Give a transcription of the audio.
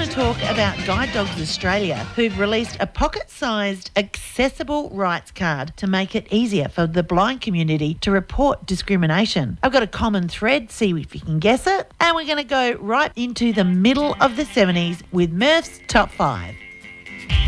to talk about Guide Dogs Australia, who've released a pocket-sized accessible rights card to make it easier for the blind community to report discrimination. I've got a common thread, see if you can guess it, and we're going to go right into the middle of the 70s with Murph's Top 5.